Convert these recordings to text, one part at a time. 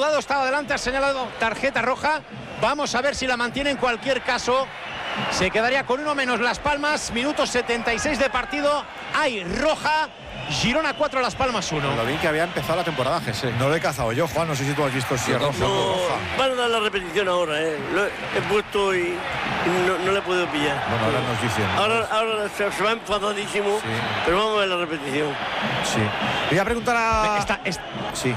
dudado, estaba adelante, ha señalado tarjeta roja. Vamos a ver si la mantiene. En cualquier caso, se quedaría con uno menos Las Palmas. Minuto 76 de partido. Hay roja. Girona 4, Las Palmas 1. Lo vi que había empezado la temporada, Jesse. No lo he cazado yo, Juan. No sé si tú has visto si es roja o roja. Van a dar la repetición ahora, Lo he puesto y no le he podido pillar. Bueno, ahora nos dicen. Ahora se va enfadadísimo, sí. Pero vamos a ver la repetición. Sí. Voy a preguntar a... Sí.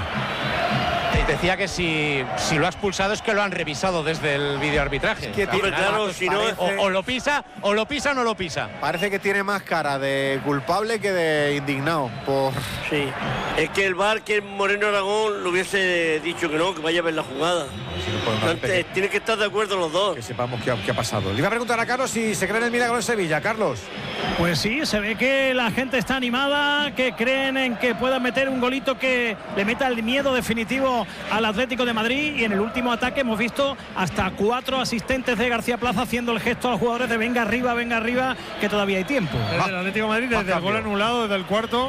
Decía que si lo ha expulsado es que lo han revisado desde el videoarbitraje. Es que claro, si no, o lo pisa o no lo pisa. Parece que tiene más cara de culpable que de indignado por... Sí, es que el VAR, que Moreno Aragón lo hubiese dicho que no, que vaya a ver la jugada. Sí, tiene que estar de acuerdo los dos. Que sepamos qué ha pasado. Le iba a preguntar a Carlos si se cree en el milagro en Sevilla. Carlos. Pues sí, se ve que la gente está animada, que creen en que puedan meter un golito que le meta el miedo definitivo al Atlético de Madrid. Y en el último ataque hemos visto hasta 4 asistentes de García Plaza haciendo el gesto a los jugadores de venga arriba, que todavía hay tiempo. Desde el Atlético de Madrid, desde el gol anulado, desde el cuarto,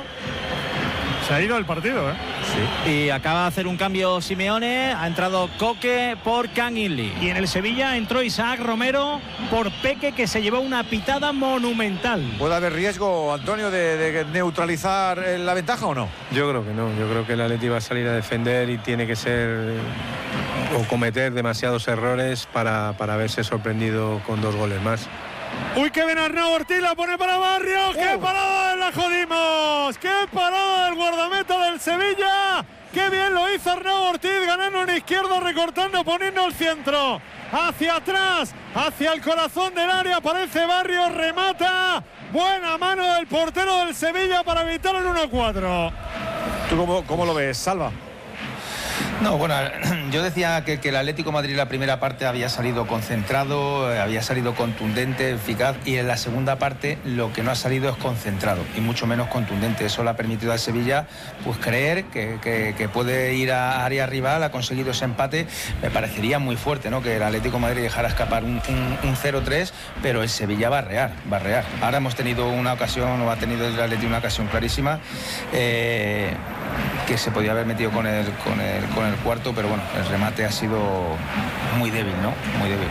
se ha ido el partido, Sí. Y acaba de hacer un cambio Simeone, ha entrado Coque por Canguilí. Y en el Sevilla entró Isaac Romero por Peque, que se llevó una pitada monumental. ¿Puede haber riesgo, Antonio, de neutralizar la ventaja o no? Yo creo que no, yo creo que el Atleti va a salir a defender y tiene que ser o cometer demasiados errores para verse sorprendido con 2 goles más. Uy, que viene Arnau Ortiz, la pone para Barrios. ¡Qué parada la jodimos! ¡Qué parada del guardameta del Sevilla! ¡Qué bien lo hizo Arnau Ortiz, ganando en izquierdo, recortando, poniendo el centro hacia atrás, hacia el corazón del área! Aparece Barrios, remata. Buena mano del portero del Sevilla para evitar el 1-4. ¿Tú cómo lo ves, Salva? No, bueno, yo decía que el Atlético de Madrid la primera parte había salido concentrado, había salido contundente, eficaz, y en la segunda parte lo que no ha salido es concentrado y mucho menos contundente. Eso le ha permitido al Sevilla pues creer que puede ir a área rival. Ha conseguido ese empate. Me parecería muy fuerte, ¿no?, que el Atlético de Madrid dejara escapar un 0-3, pero el Sevilla va a barrear. Ahora hemos tenido una ocasión, o ha tenido el Atlético una ocasión clarísima, que se podía haber metido con el cuarto, pero bueno, el remate ha sido muy débil, ¿no? Muy débil.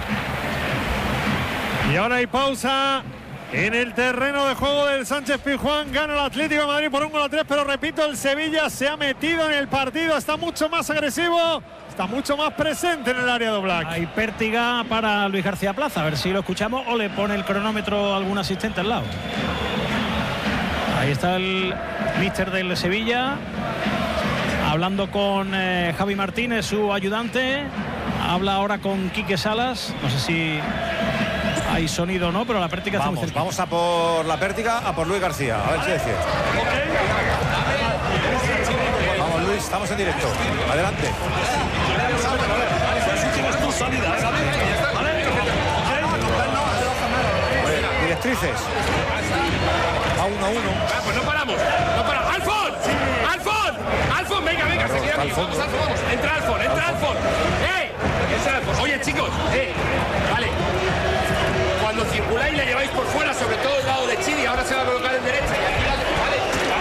Y ahora hay pausa en el terreno de juego del Sánchez Pizjuán. Gana el Atlético de Madrid por 1-3, pero repito, el Sevilla se ha metido en el partido, está mucho más agresivo, está mucho más presente en el área de Oblak. Hay pértiga para Luis García Plaza, a ver si lo escuchamos o le pone el cronómetro a algún asistente al lado. Ahí está el míster del Sevilla, hablando con Javi Martínez, su ayudante. Habla ahora con Quique Salas. No sé si hay sonido o no, pero la pértiga está muy cerca. Vamos a por la pértiga, a por Luis García. A ver si es cierto. Vamos, Luis, estamos en directo. Adelante. Directrices. A 1-1. Pues no paramos. ¡Alfon! Venga, seguida aquí. Vamos. Entra Alfon. Entra Alfon. Oye, chicos, vale. Cuando circuláis le lleváis por fuera, sobre todo el lado de Chidi. Ahora se va a colocar en derecha. Y aquí vale.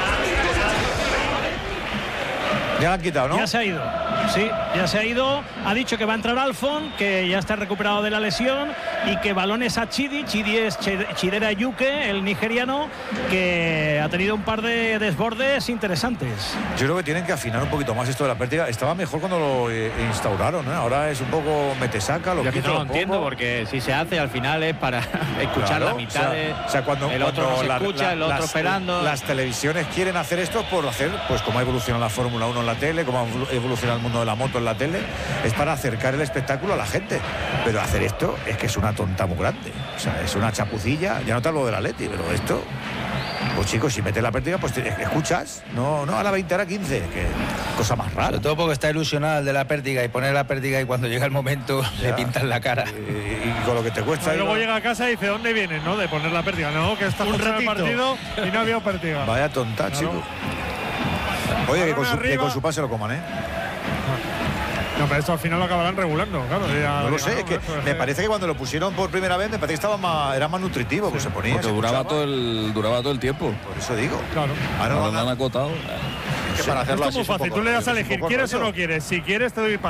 Ya lo han quitado, ¿no? Ya se ha ido. Sí, ya se ha ido. Ha dicho que va a entrar Alfon, que ya está recuperado de la lesión, y que balones a Chidi. Chidi es Chidera Yuke, el nigeriano, que ha tenido un par de desbordes interesantes. Yo creo que tienen que afinar un poquito más esto de la pértiga. Estaba mejor cuando lo instauraron, ¿eh? Ahora es un poco metesaca. Yo aquí no lo entiendo, porque si se hace al final es para escuchar la mitad cuando el otro no se escucha, el otro esperando. Las televisiones quieren hacer esto por hacer, pues como ha evolucionado la Fórmula 1 en la tele, como ha evolucionado el mundo de la moto en la tele, es para acercar el espectáculo a la gente. Pero hacer esto es que es una tonta muy grande. O sea, es una chapucilla. Ya no te hablo del Atleti, pero esto, pues chicos, si metes la pértiga, pues escuchas. No a la 20, a la 15. Que cosa más rara. Sobre todo porque está ilusionado el de la pértiga, y poner la pértiga y cuando llega el momento le pintan la cara. Y con lo que te cuesta. Y luego llega a casa y dice, ¿dónde vienes, no? De poner la pértiga. No, que está jugando el partido y no había pértiga. Vaya tonta, claro. Chico. Oye, que con su pase lo coman, ¿eh? No, pero esto al final lo acabarán regulando, claro. No lo sé, es que me parece que cuando lo pusieron por primera vez me parece que era más nutritivo, pues se ponía. Porque duraba todo el tiempo. Por eso digo. Claro. Ahora lo han acotado. Es que para hacerlo es muy fácil, tú le das a elegir, ¿quieres o no quieres? Si quieres te doy